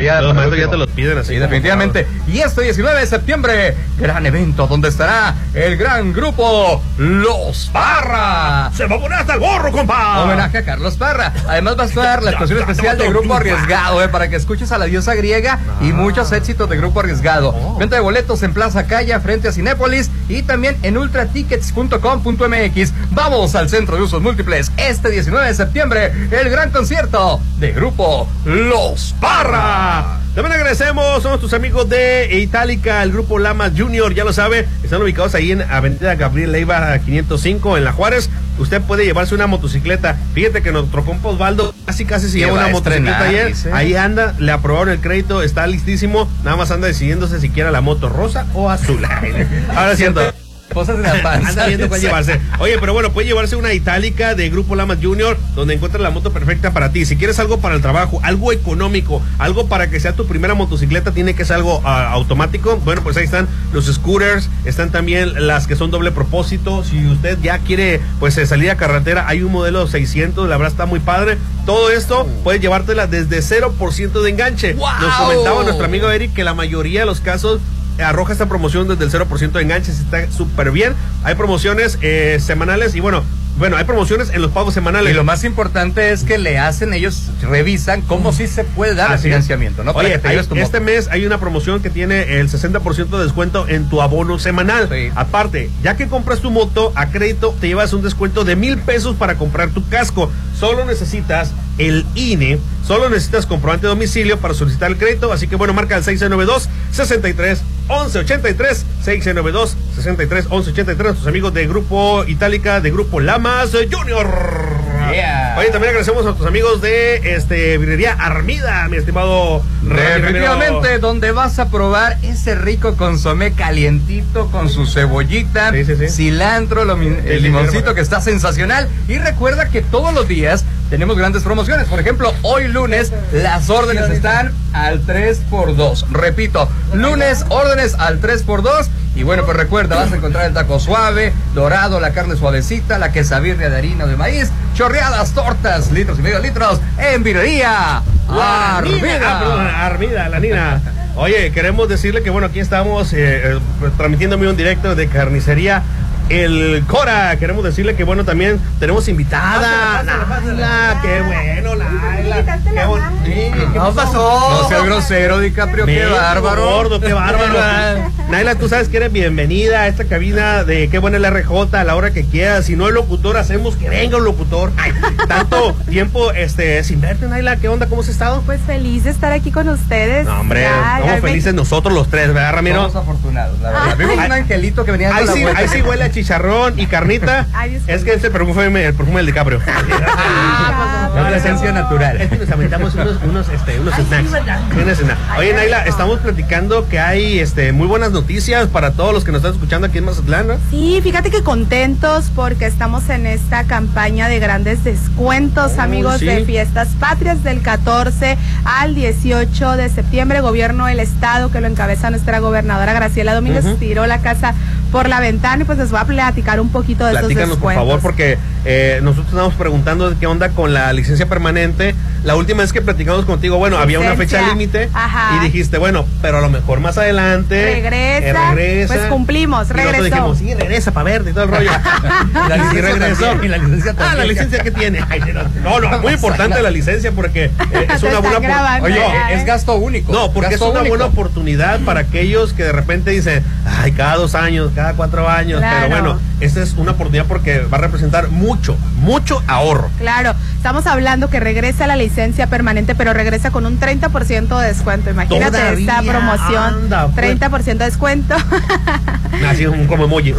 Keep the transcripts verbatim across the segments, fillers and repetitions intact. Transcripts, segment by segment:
ya. Los maestros ya te los piden así. Sí, definitivamente. Y este diecinueve de septiembre, gran evento donde estará el gran grupo Los Parra. Se va a poner hasta el gorro, compa. Homenaje a Carlos Parra. Además va a estar la actuación especial de Grupo Arriesgado, eh, para que escuches a la diosa griega y muchos éxitos de Grupo Arriesgado. Oh. Venta de boletos en Plaza Calla frente a Cinépolis y también en ultratickets punto com punto m x. Vamos al Centro de Usos Múltiples este diecinueve de septiembre, el gran concierto de Grupo Los Parra. También agradecemos, somos tus amigos de Itálica, el grupo Lamas Junior, ya lo sabe, están ubicados ahí en Avenida Gabriel Leiva quinientos cinco en La Juárez. Usted puede llevarse una motocicleta. Fíjate que nuestro compa Osvaldo casi casi se lleva una motocicleta ayer. Dice. Ahí anda, le aprobaron el crédito, está listísimo. Nada más anda decidiéndose si quiere la moto rosa o azul. Ahora siento. Cosas de la panza. Anda viendo cuál llevarse. Oye, pero bueno, puede llevarse una Itálica de Grupo Lamas Junior, donde encuentras la moto perfecta para ti. Si quieres algo para el trabajo, algo económico, algo para que sea tu primera motocicleta, tiene que ser algo uh, automático. Bueno, pues ahí están los scooters, están también las que son doble propósito. Si usted ya quiere pues salir a carretera, hay un modelo seiscientos, la verdad está muy padre. Todo esto puedes llevártela desde cero por ciento de enganche. ¡Wow! Nos comentaba nuestro amigo Eric que la mayoría de los casos arroja esta promoción desde el cero por ciento de enganches, está súper bien. Hay promociones eh, semanales y bueno, bueno, hay promociones en los pagos semanales. Y lo más importante es que le hacen, ellos revisan cómo sí se puede dar el financiamiento, ¿no? Oye, hay, este mes hay una promoción que tiene el sesenta por ciento de descuento en tu abono semanal. Sí. Aparte, ya que compras tu moto a crédito, te llevas un descuento de mil pesos para comprar tu casco. Solo necesitas el I N E, solo necesitas comprobante de domicilio para solicitar el crédito. Así que bueno, marca el seis nueve dos, seis tres, once ochenta y tres, seis nueve dos, seis tres, once ochenta y tres, nuestros amigos de Grupo Itálica, de Grupo Lamas Junior. Yeah. Oye, también agradecemos a nuestros amigos de este Birrería Armida, mi estimado. Definitivamente, donde vas a probar ese rico consomé calientito con su cebollita, sí, sí, sí. cilantro, lo, el sí, limoncito sí, que está sensacional. Y recuerda que todos los días tenemos grandes promociones. Por ejemplo, hoy lunes las órdenes están al tres por dos. Repito, lunes órdenes al tres por dos. Y bueno, pues recuerda, vas a encontrar el taco suave, dorado, la carne suavecita, la quesabirria de harina o de maíz, chorreadas, tortas, litros y medio litros, en Birrería Armida. Armida, la Nina. Oye, queremos decirle que bueno, aquí estamos eh, eh, transmitiendo en directo de Carnicería El Cora. Queremos decirle que bueno, también tenemos invitada. Naila, qué bueno, Naila. Qué bonito. ¿Qué pasó? No seas grosero, DiCaprio, qué bárbaro. Gordo, qué bárbaro. Naila, tú sabes que eres bienvenida a esta cabina de Qué Buena el R J a la hora que quieras. Si no es locutor, hacemos que venga un locutor. Ay, tanto tiempo este sin verte, Naila. ¿Qué onda? ¿Cómo has estado? Pues feliz de estar aquí con ustedes. No, hombre, ya, estamos felices me... nosotros los tres, ¿verdad, Ramiro? Somos afortunados, la verdad. Vimos un angelito que venía de la sí, vuelta. Ahí sí huele a chicharrón y carnita. Ay, es que ese perfume, el perfume del DiCaprio. Ah, pues, no, la esencia natural. Es que nos aventamos unos, unos, este, unos Ay, snacks. Sí, Oye, Naila, estamos platicando que hay este, muy buenas noticias para todos los que nos están escuchando aquí en Mazatlán, ¿no? Sí, fíjate que contentos porque estamos en esta campaña de grandes descuentos, oh, amigos, sí. de Fiestas Patrias del catorce al dieciocho de septiembre. Gobierno del Estado, que lo encabeza nuestra gobernadora Graciela Domínguez, uh-huh. tiró la casa por la ventana y pues les voy a platicar un poquito de Platícanos, esos descuentos. por favor, porque eh, nosotros estamos preguntando qué onda con la licencia permanente. La última vez que platicamos contigo, bueno, licencia. había una fecha límite y dijiste, bueno, pero a lo mejor más adelante regresa, eh, regresa pues cumplimos, regresó. Y nosotros dijimos, sí, regresa para verte y todo el rollo. La licencia regresó. Y la licencia ah, la licencia que tiene. Ay, no, no, muy importante la licencia porque eh, es una buena oportunidad. Oye, ¿eh? es gasto único. No, porque gasto es una único. buena oportunidad para aquellos que de repente dicen, ay, cada dos años, cada cuatro años, claro. pero bueno, esta es una oportunidad porque va a representar mucho, mucho ahorro. Claro, estamos hablando que regresa la licencia permanente, pero regresa con un treinta por ciento de descuento. Imagínate Todavía, esta promoción, anda, pues. treinta por ciento de descuento. Así es un como emoji.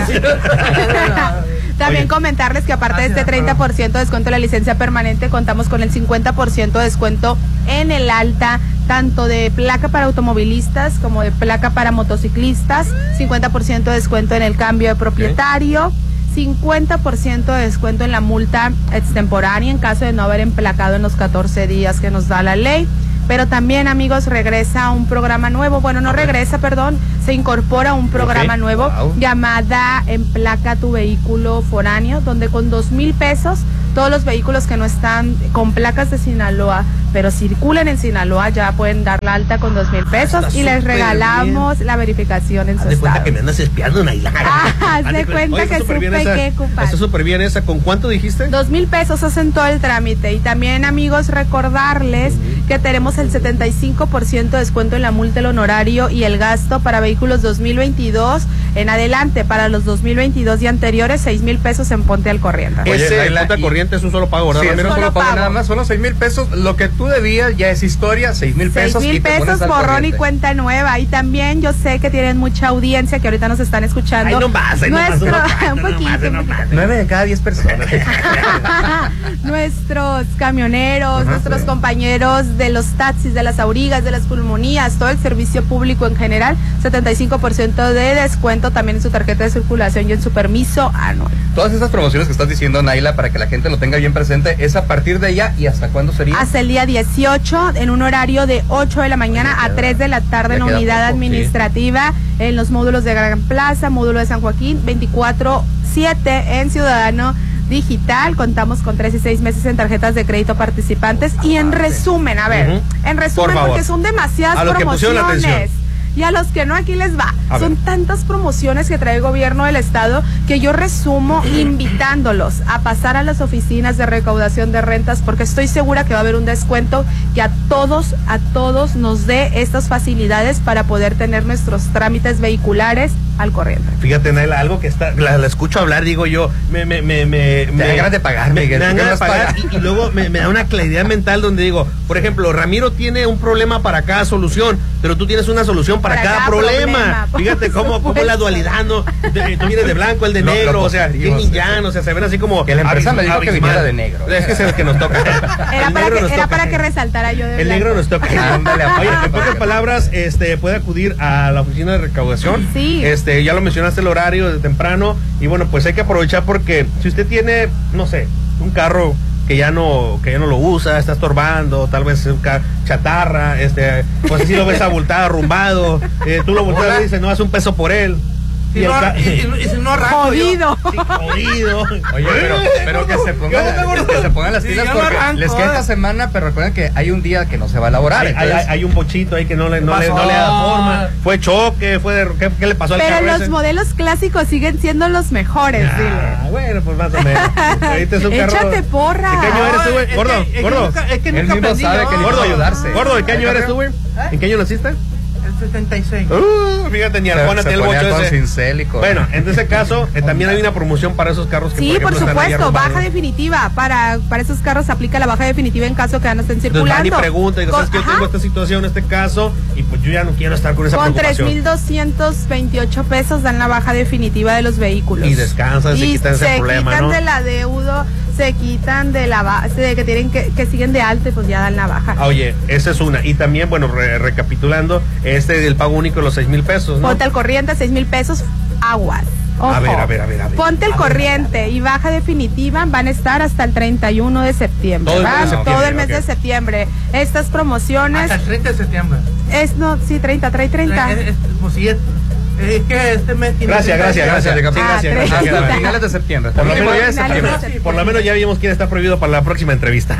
También Oye. comentarles que aparte de este treinta por ciento de descuento de la licencia permanente, contamos con el cincuenta por ciento de descuento en el alta, tanto de placa para automovilistas como de placa para motociclistas, cincuenta por ciento de descuento en el cambio de propietario, okay. cincuenta por ciento de descuento en la multa extemporánea en caso de no haber emplacado en los catorce días que nos da la ley. Pero también, amigos, regresa un programa nuevo, bueno, no regresa, perdón, se incorpora un programa okay. nuevo wow. llamada Emplaca tu vehículo foráneo, donde con dos mil pesos todos los vehículos que no están con placas de Sinaloa pero circulen en Sinaloa, ya pueden dar la alta con dos mil pesos y les regalamos bien la verificación en su estado. Haz de cuenta que me andas espiando, Naila. Ah, haz de cuenta Oye, que supe que ocupar. Está súper bien esa. ¿Con cuánto dijiste? Dos mil pesos hacen todo el trámite. Y también, amigos, recordarles uh-huh. que tenemos el setenta y cinco por ciento de descuento en la multa, el honorario y el gasto para vehículos dos mil veintidós en adelante. Para los dos mil veintidós y anteriores, seis mil pesos en Ponte al Corriente. Oye, ese Naila, Ponte al Corriente es un solo pago, ¿verdad? Sí, es un solo pago, pago nada más, solo seis mil pesos. Lo que tú debías ya es historia, seis mil pesos. seis mil pesos, borrón y cuenta nueva. Y también yo sé que tienen mucha audiencia que ahorita nos están escuchando. Ay, no más, ay, Nuestro, no más, no un más, poquito, no más, no más. Nueve de cada diez personas. Nuestros camioneros, Ajá, nuestros sí. compañeros de los taxis, de las aurigas, de las pulmonías, todo el servicio público en general, setenta y cinco por ciento de descuento también en su tarjeta de circulación y en su permiso anual. Todas estas promociones que estás diciendo, Naila, para que la gente lo tenga bien presente, ¿es a partir de ya y hasta cuándo sería? Hasta el día dieciocho, en un horario de ocho de la mañana Oye, a tres de la tarde en unidad poco, administrativa, sí. En los módulos de Gran Plaza, módulo de San Joaquín, veinticuatro siete en Ciudadano Digital. Contamos con tres y seis meses en tarjetas de crédito participantes. Y en resumen, a ver, uh-huh. en resumen, Por porque son demasiadas promociones. Y a los que no, aquí les va. A Son ver. tantas promociones que trae el gobierno del estado que yo resumo invitándolos a pasar a las oficinas de recaudación de rentas, porque estoy segura que va a haber un descuento que a todos, a todos nos dé estas facilidades para poder tener nuestros trámites vehiculares al corriente. Fíjate, Naila, algo que está, la, la escucho hablar, digo yo, me, me, me, me, me dan ganas de pagar, me, Miguel. Me dan ganas de pagar y, y luego me, me da una claridad mental donde digo, por ejemplo, Ramiro tiene un problema para cada solución, pero tú tienes una solución para, para cada, cada problema. problema. Fíjate cómo, cómo la dualidad, ¿no? De, tú vienes de blanco, el de no, negro, o sea, bien llano, o sea, se ven así como. Que la empresa me dijo que viniera de negro. Es que es el que nos toca. Era, para que, era para que resaltara yo de El blanco. negro nos toca. Oye, en pocas palabras, este, puede acudir a la oficina de recaudación. Sí. Este, ya lo mencionaste, el horario desde temprano. Y bueno, pues hay que aprovechar porque si usted tiene, no sé, un carro que ya no que ya no lo usa, está estorbando, tal vez un chatarra, este, pues así lo ves abultado, arrumbado, eh, tú lo volteas y dices, no, haz un peso por él. Y, y, no, y, y, y si no arranco jodido. Sí, jodido. Oye, pero, pero que se pongan, que se pongan las pilas sí, porque no les queda esta semana, pero recuerden que hay un día que no se va a elaborar. Hay, hay, hay un bochito ahí que no le, no le, no le da forma. Fue choque, fue de, ¿qué, ¿qué le pasó al pero carro Pero los ese? modelos clásicos siguen siendo los mejores, ah, dile. Bueno, pues más o menos. Ahorita es un Échate carro. porra. ¿De qué año eres tú, güey? Gordo, es que, gordo. Es que nunca, es que nunca aprendí, sabe ¿no? que gordo, ayudarse. Gordo, ¿de qué año eres tú, güey? ¿En qué año naciste? setenta y seis. Uh, fíjate, ni Arjona tiene el bocho ese. Cincel y bueno, en ese caso, eh, también hay una promoción para esos carros que sí, por, ejemplo, por supuesto, baja definitiva. Para, para esos carros se aplica la baja definitiva en caso que ya no estén circulando. Entonces, van y pregunta, digo, ¿sabes que yo tengo esta situación, este caso? Y pues yo ya no quiero estar con esa con preocupación. Con tres mil doscientos veintiocho pesos dan la baja definitiva de los vehículos. Y descansan, se quitan ese problema, se ¿no? quitan del adeudo, se quitan de la base, de que tienen que, que siguen de alto y pues ya dan la baja. Oye, esa es una. Y también, bueno, re, recapitulando, este del pago único, los seis mil pesos, ¿no? Ponte al corriente, seis mil pesos, aguas. Ojo. A ver, a ver, a ver, a ver. Ponte el corriente y baja definitiva van a estar hasta el treinta y uno de septiembre. Todo el mes de septiembre. Todo el mes okay. de septiembre. Estas promociones. Hasta el treinta de septiembre. Es, no, sí, treinta, trae treinta. Es, es, pues sí, es, es que este mes tiene. Gracias, gracias, gracias. Sí, gracias, Ah, gracias. treinta. A finales de septiembre. Por lo, menos ya es Finales de septiembre. septiembre. Por lo menos ya vimos quién está prohibido para la próxima entrevista.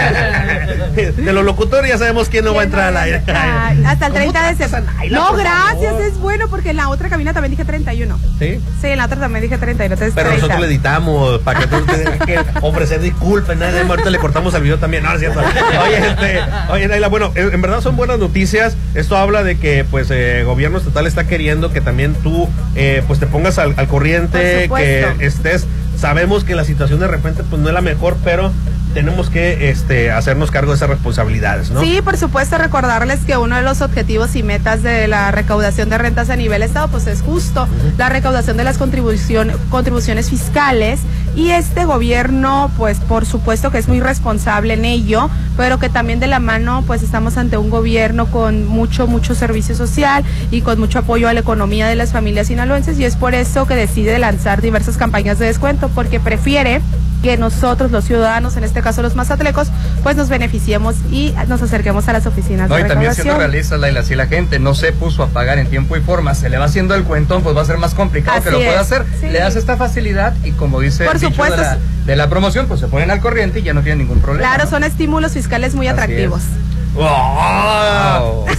De los locutores ya sabemos quién no va a entrar al aire. Ay, hasta el treinta de septiembre. No, gracias, es bueno porque en la otra cabina también dije treinta y uno. ¿Sí? Sí, en la otra también dije treinta y uno. Entonces Pero treinta. nosotros le editamos para que tú tengas que ofrecer disculpas. Nada, ahorita le cortamos al video también. No, es cierto. Oye, este, oye, Naila, bueno, en, en verdad son buenas noticias. Esto habla de que, pues, el eh, gobierno estatal está queriendo que también tú, eh, pues, te pongas al, al corriente, que estés. Sabemos que la situación de repente, pues, no es la mejor, pero tenemos que este, hacernos cargo de esas responsabilidades, ¿no? Sí, por supuesto, recordarles que uno de los objetivos y metas de la recaudación de rentas a nivel estado, pues es justo uh-huh. la recaudación de las contribución, contribuciones fiscales, y este gobierno, pues por supuesto que es muy responsable en ello, pero que también de la mano, pues estamos ante un gobierno con mucho, mucho servicio social y con mucho apoyo a la economía de las familias sinaloenses, y es por eso que decide lanzar diversas campañas de descuento, porque prefiere que nosotros, los ciudadanos, en este caso los mazatlecos, pues nos beneficiemos y nos acerquemos a las oficinas no, de y también recaudación. siendo realistas, Laila, si la gente no se puso a pagar en tiempo y forma, se le va haciendo el cuentón, pues va a ser más complicado Así que lo pueda es, hacer. sí. Le das esta facilidad y como dice Por el dicho supuesto. de la, de la promoción, pues se ponen al corriente y ya no tienen ningún problema. Claro, ¿no? son estímulos fiscales muy Así atractivos. es. ¡Wow!